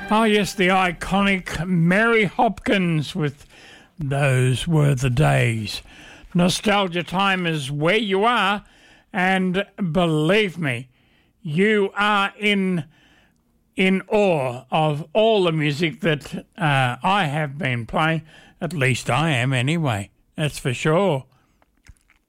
Oh, yes, the iconic Mary Hopkins with Those Were the Days. Nostalgia time is where you are, and believe me, you are in awe of all the music that I have been playing. At least I am anyway, that's for sure.